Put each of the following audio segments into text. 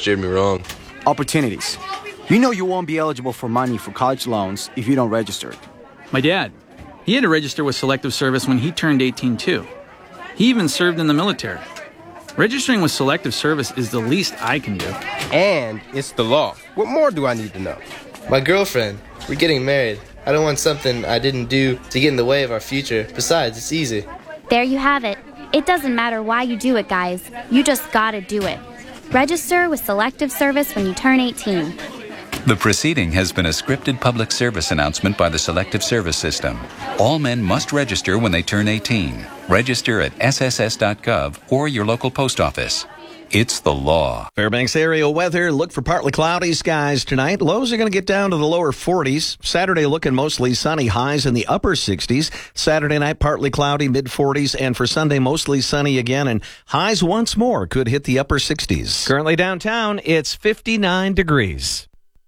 steered me wrong? Opportunities. You know you won't be eligible for money for college loans if you don't register. My dad, he had to register with Selective Service when he turned 18 too. He even served in the military. Registering with Selective Service is the least I can do. And it's the law. What more do I need to know? My girlfriend. We're getting married. I don't want something I didn't do to get in the way of our future. Besides, it's easy. There you have it. It doesn't matter why you do it, guys. You just gotta do it. Register with Selective Service when you turn 18. The proceeding has been a scripted public service announcement by the Selective Service System. All men must register when they turn 18. Register at sss.gov or your local post office. It's the law. Fairbanks area weather. Look for partly cloudy skies tonight. Lows are going to get down to the lower 40s. Saturday looking mostly sunny, highs in the upper 60s. Saturday night partly cloudy, mid 40s. And for Sunday mostly sunny again. And highs once more could hit the upper 60s. Currently downtown, it's 59 degrees.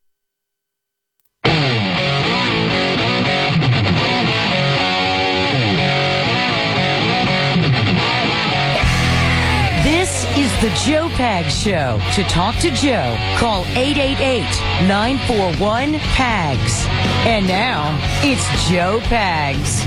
This is the Joe Pags Show. To talk to Joe, call 888-941-PAGS. And now, it's Joe Pags.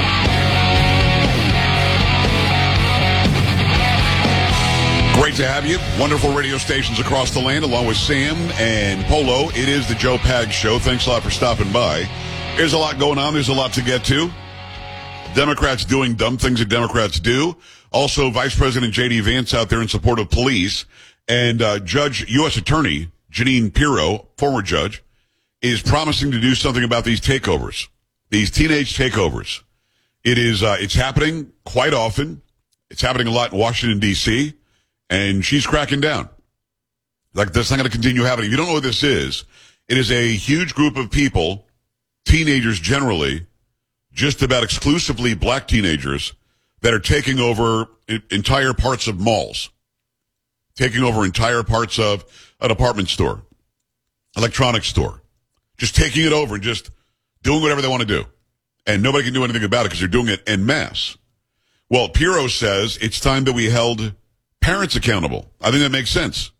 Great to have you. Wonderful radio stations across the land, along with Sam and Polo. It is the Joe Pags Show. Thanks a lot for stopping by. There's a lot going on. There's a lot to get to. Democrats doing dumb things that Democrats do. Also, Vice President J.D. Vance out there in support of police. And U.S. Attorney Jeanine Pirro, former judge, is promising to do something about these takeovers, these teenage takeovers. It's happening quite often. It's happening a lot in Washington, D.C., and she's cracking down. Like, that's not going to continue happening. If you don't know what this is, it is a huge group of people, teenagers generally, just about exclusively black teenagers, that are taking over entire parts of malls, taking over entire parts of a department store, electronics store, just taking it over and just doing whatever they want to do. And nobody can do anything about it because they're doing it en masse. Well, Pirro says it's time that we held parents accountable. I think that makes sense.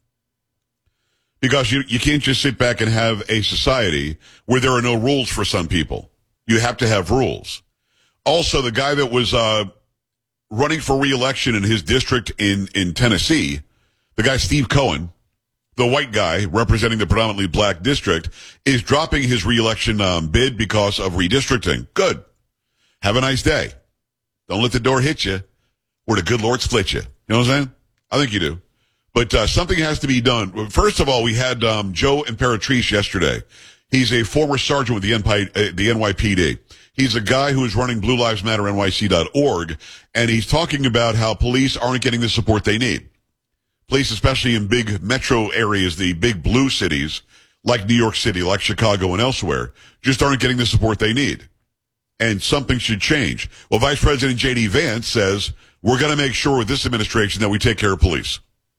Because you can't just sit back and have a society where there are no rules for some people. You have to have rules. Also, the guy that was running for re-election in his district in Tennessee, the guy Steve Cohen, the white guy representing the predominantly black district, is dropping his re-election bid because of redistricting. Good. Have a nice day. Don't let the door hit you or the good Lord split you. You know what I'm saying? I think you do. But something has to be done. First of all, we had Joe Imperatrice yesterday. He's a former sergeant with the NYPD. He's a guy who is running BlueLivesMatterNYC.org, and he's talking about how police aren't getting the support they need. Police, especially in big metro areas, the big blue cities, like New York City, like Chicago and elsewhere, just aren't getting the support they need. And something should change. Well, Vice President J.D. Vance says, we're going to make sure with this administration that we take care of police.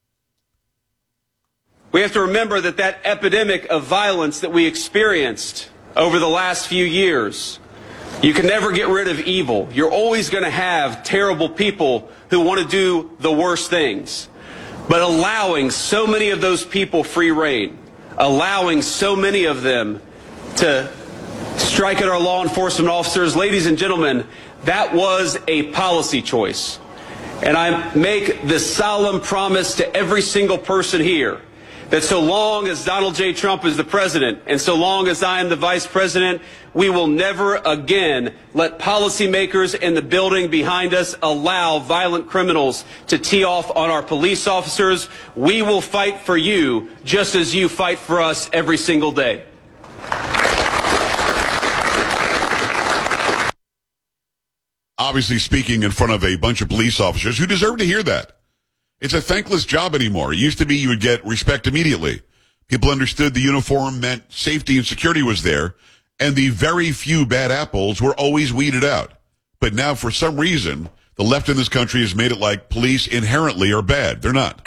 We have to remember that epidemic of violence that we experienced over the last few years, you can never get rid of evil. You're always going to have terrible people who want to do the worst things. But allowing so many of those people free rein, allowing so many of them to strike at our law enforcement officers, ladies and gentlemen, that was a policy choice. And I make the solemn promise to every single person here that so long as Donald J. Trump is the president and so long as I am the vice president, we will never again let policymakers in the building behind us allow violent criminals to tee off on our police officers. We will fight for you just as you fight for us every single day. Obviously speaking in front of a bunch of police officers who deserve to hear that. It's a thankless job anymore. It used to be you would get respect immediately. People understood the uniform meant safety and security was there, and the very few bad apples were always weeded out. But now, for some reason, the left in this country has made it like police inherently are bad. They're not.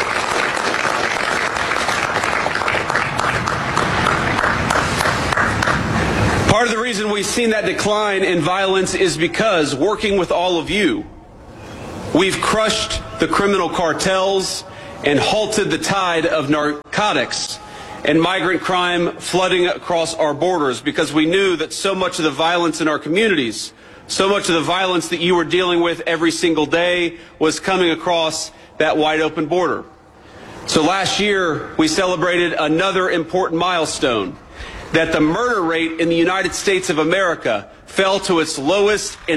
Part of the reason we've seen that decline in violence is because, working with all of you, we've crushed the criminal cartels and halted the tide of narcotics and migrant crime flooding across our borders, because we knew that so much of the violence in our communities, so much of the violence that you were dealing with every single day was coming across that wide open border. So last year, we celebrated another important milestone, that the murder rate in the United States of America fell to its lowest in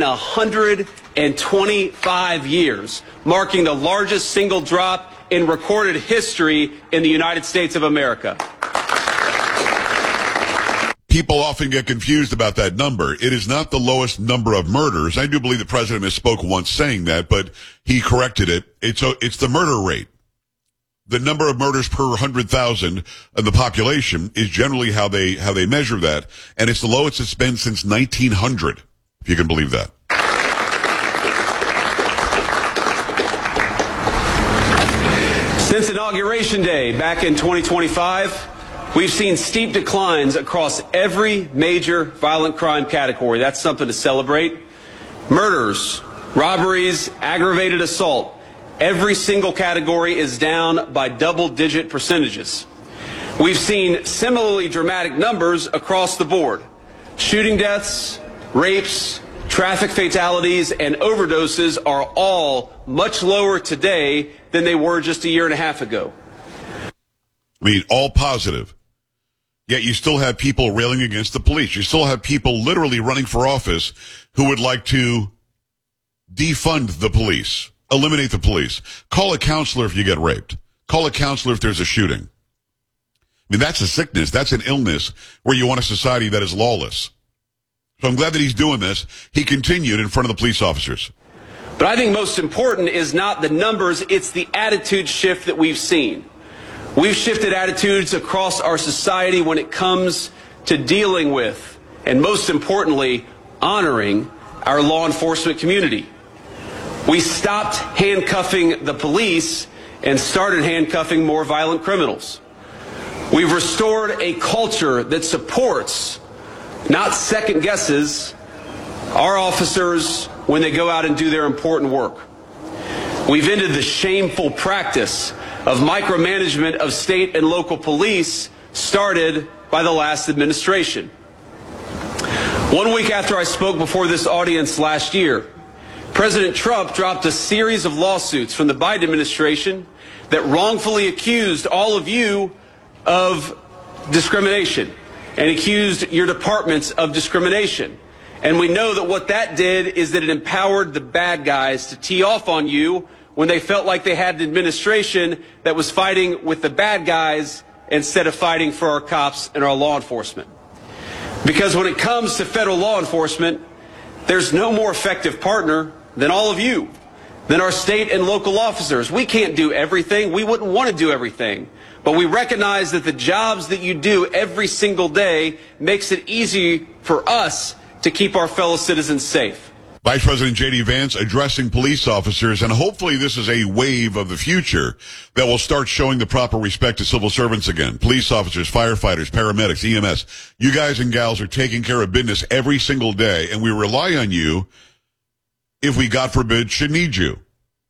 125 years, marking the largest single drop in recorded history in the United States of America. People often get confused about that number. It is not the lowest number of murders. I do believe the president misspoke once saying that, but he corrected it. It's the murder rate. The number of murders per 100,000 of the population is generally how they measure that, and it's the lowest it's been since 1900, if you can believe that. Since Inauguration Day back in 2025, we've seen steep declines across every major violent crime category. That's something to celebrate. Murders, robberies, aggravated assault. Every single category is down by double-digit percentages. We've seen similarly dramatic numbers across the board. Shooting deaths, rapes, traffic fatalities, and overdoses are all much lower today than they were just a year and a half ago. I mean, all positive. Yet you still have people railing against the police. You still have people literally running for office who would like to defund the police, eliminate the police. Call a counselor if you get raped. Call a counselor if there's a shooting. I mean, that's a sickness. That's an illness where you want a society that is lawless. So I'm glad that he's doing this. He continued in front of the police officers. But I think most important is not the numbers, it's the attitude shift that we've seen. We've shifted attitudes across our society when it comes to dealing with, and most importantly, honoring our law enforcement community. We stopped handcuffing the police and started handcuffing more violent criminals. We've restored a culture that supports, not second guesses, our officers when they go out and do their important work. We've ended the shameful practice of micromanagement of state and local police started by the last administration. 1 week after I spoke before this audience last year, President Trump dropped a series of lawsuits from the Biden administration that wrongfully accused all of you of discrimination and accused your departments of discrimination. And we know that what that did is that it empowered the bad guys to tee off on you when they felt like they had an administration that was fighting with the bad guys instead of fighting for our cops and our law enforcement. Because when it comes to federal law enforcement, there's no more effective partner than all of you, than our state and local officers. We can't do everything. We wouldn't want to do everything. But we recognize that the jobs that you do every single day makes it easy for us to keep our fellow citizens safe. Vice President J.D. Vance addressing police officers, and hopefully this is a wave of the future that will start showing the proper respect to civil servants again. Police officers, firefighters, paramedics, EMS. You guys and gals are taking care of business every single day, and we rely on you if we, God forbid, should need you.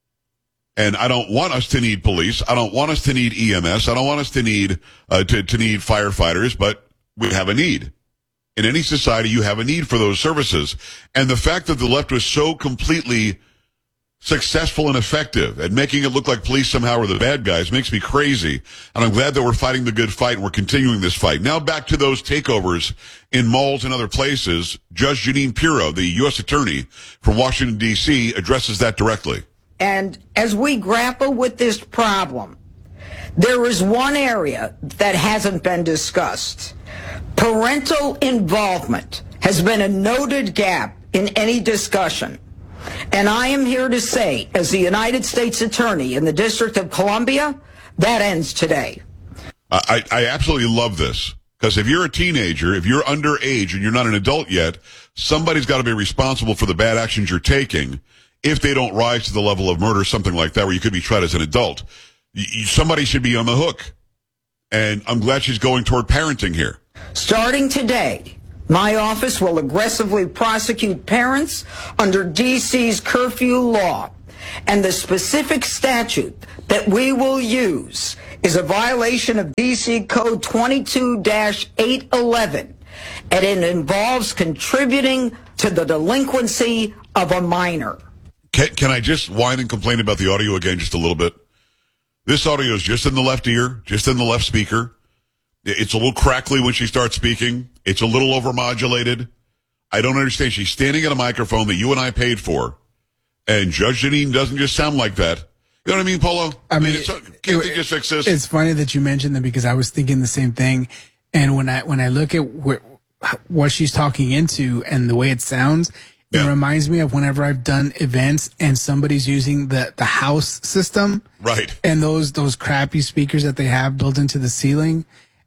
And I don't want us to need police. I don't want us to need EMS. I don't want us to need to need firefighters, but we have a need. In any society, you have a need for those services. And the fact that the left was so completely successful and effective at making it look like police somehow are the bad guys makes me crazy. And I'm glad that we're fighting the good fight and we're continuing this fight. Now back to those takeovers in malls and other places. Judge Jeanine Pirro, the U.S. Attorney from Washington, D.C., addresses that directly. And as we grapple with this problem, there is one area that hasn't been discussed. Parental involvement has been a noted gap in any discussion. And I am here to say, as the United States Attorney in the District of Columbia, that ends today. I absolutely love this. Because if you're a teenager, if you're underage and you're not an adult yet, somebody's got to be responsible for the bad actions you're taking if they don't rise to the level of murder, something like that, where you could be tried as an adult. Somebody should be on the hook. And I'm glad she's going toward parenting here. Starting today, my office will aggressively prosecute parents under D.C.'s curfew law And the specific statute that we will use is a violation of DC Code 22-811, and it involves contributing to the delinquency of a minor. Can I just whine and complain about the audio again just a little bit? This audio is just in the left ear, just in the left speaker. It's a little crackly when she starts speaking. It's a little overmodulated. I don't understand. She's standing at a microphone that you and I paid for, and Judge Jeanine doesn't just sound like that. You know what I mean, Polo? I mean, can't they just fix this? It's funny that you mentioned that because I was thinking the same thing. And when I look at what she's talking into and the way it sounds, it reminds me of whenever I've done events and somebody's using the house system. Right. And those crappy speakers that they have built into the ceiling.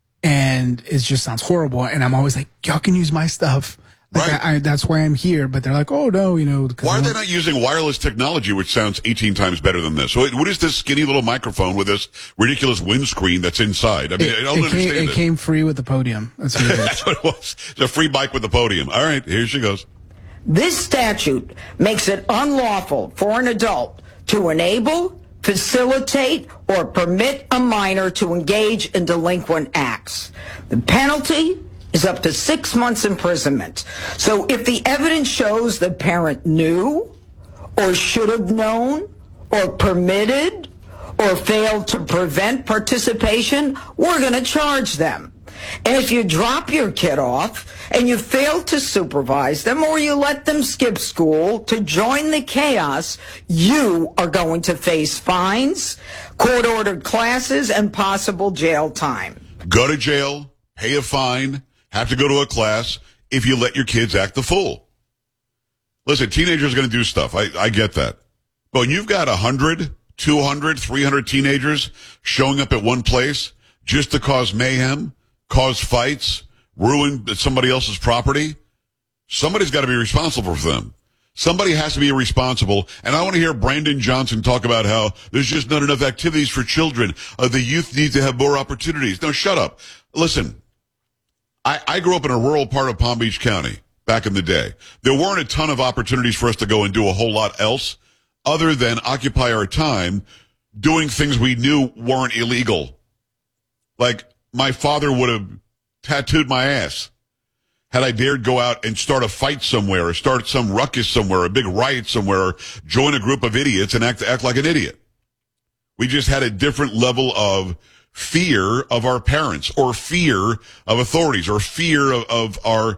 And it just sounds horrible. And I'm always like, y'all can use my stuff. Like right. That's why I'm here. But they're like, oh, no, you know. Why are they not using wireless technology, which sounds 18 times better than this? So what is this skinny little microphone with this ridiculous windscreen that's inside? I mean, I don't understand it. It came free with the podium. That's what it is. That's what it was. It's a free bike with the podium. All right, here she goes. This statute makes it unlawful for an adult to enable, facilitate, or permit a minor to engage in delinquent acts. The penalty is up to 6 months imprisonment. So if the evidence shows the parent knew or should have known or permitted or failed to prevent participation, we're going to charge them. And if you drop your kid off and you fail to supervise them or you let them skip school to join the chaos, you are going to face fines, court-ordered classes, and possible jail time. Go to jail, pay a fine, have to go to a class if you let your kids act the fool. Listen, teenagers are going to do stuff. I get that. But when you've got 100, 200, 300 teenagers showing up at one place just to cause mayhem, cause fights, ruin somebody else's property, somebody's got to be responsible for them. Somebody has to be responsible. And I want to hear Brandon Johnson talk about how there's just not enough activities for children. The youth need to have more opportunities. No, shut up. Listen, I grew up in a rural part of Palm Beach County back in the day. There weren't a ton of opportunities for us to go and do a whole lot else other than occupy our time doing things we knew weren't illegal. Like, my father would have tattooed my ass had I dared go out and start a fight somewhere or start some ruckus somewhere, a big riot somewhere, or join a group of idiots and act like an idiot. We just had a different level of fear of our parents or fear of authorities or fear of our,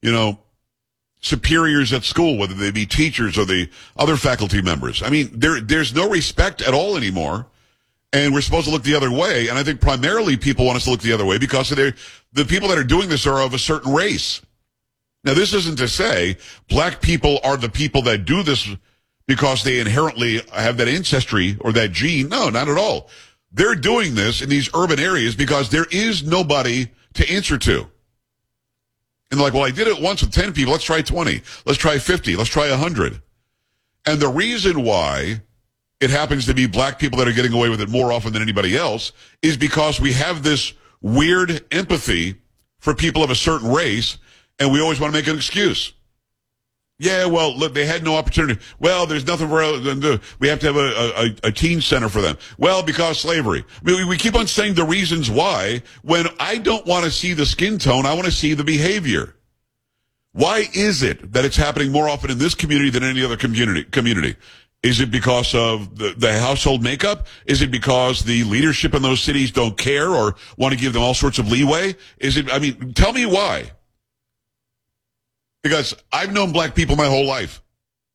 superiors at school, whether they be teachers or the other faculty members. I mean, there's no respect at all anymore. And we're supposed to look the other way. And I think primarily people want us to look the other way because the people that are doing this are of a certain race. Now, this isn't to say black people are the people that do this because they inherently have that ancestry or that gene. No, not at all. They're doing this in these urban areas because there is nobody to answer to. And they're like, well, I did it once with 10 people. Let's try 20. Let's try 50. Let's try 100. And the reason why it happens to be black people that are getting away with it more often than anybody else is because we have this weird empathy for people of a certain race, and we always want to make an excuse. Yeah, well, look, they had no opportunity. Well, there's nothing for them to do. We have to have a teen center for them. Well, because slavery. I mean, we keep on saying the reasons why when I don't want to see the skin tone, I want to see the behavior. Why is it that it's happening more often in this community than any other community? Is it because of the household makeup? Is it because the leadership in those cities don't care or want to give them all sorts of leeway? Tell me why. Because I've known black people my whole life.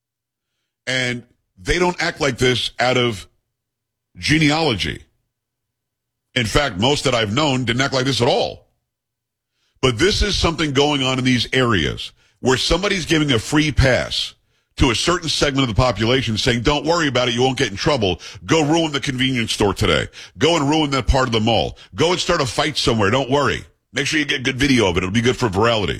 And they don't act like this out of genealogy. In fact, most that I've known didn't act like this at all. But this is something going on in these areas where somebody's giving a free pass to a certain segment of the population saying, don't worry about it, you won't get in trouble. Go ruin the convenience store today. Go and ruin that part of the mall. Go and start a fight somewhere, don't worry. Make sure you get good video of it, it'll be good for virality.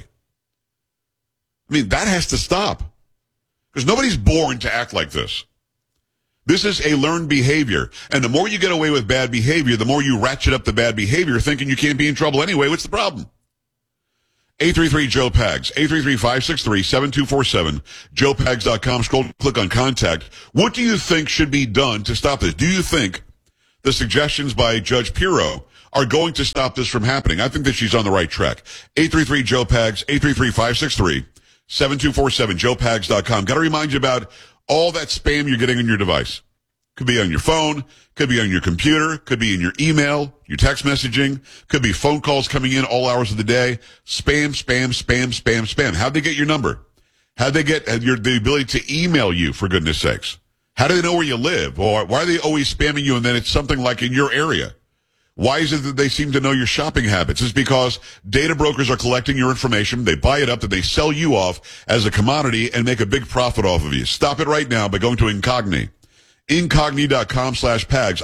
I mean, that has to stop. Because nobody's born to act like this. This is a learned behavior. And the more you get away with bad behavior, the more you ratchet up the bad behavior thinking you can't be in trouble anyway. What's the problem? 833-JOE-PAGS, 833-563-7247, joepags.com. Scroll, click on contact. What do you think should be done to stop this? Do you think the suggestions by Judge Pirro are going to stop this from happening? I think that she's on the right track. 833-JOE-PAGS, 833-563-7247, joepags.com. Got to remind you about all that spam you're getting on your device. Could be on your phone, could be on your computer, could be in your email, your text messaging, could be phone calls coming in all hours of the day. Spam, spam, spam, spam, spam. How'd they get your number? How'd they get the ability to email you, for goodness sakes? How do they know where you live? Or why are they always spamming you and then it's something like in your area? Why is it that they seem to know your shopping habits? It's because data brokers are collecting your information. They buy it up, and they sell you off as a commodity and make a big profit off of you. Stop it right now by going to Incogni. Incogni.com/PAGS,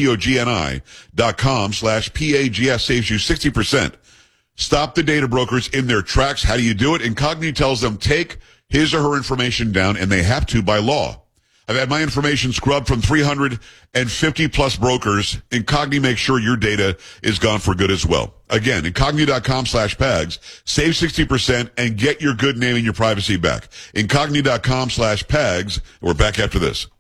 INCOGNI.com/PAGS saves you 60%. Stop the data brokers in their tracks. How do you do it? Incogni tells them take his or her information down, and they have to by law. I've had my information scrubbed from 350 plus brokers. Incogni makes sure your data is gone for good as well. Again, Incogni.com/PAGS, save 60% and get your good name and your privacy back. Incogni.com/PAGS. We're back after this.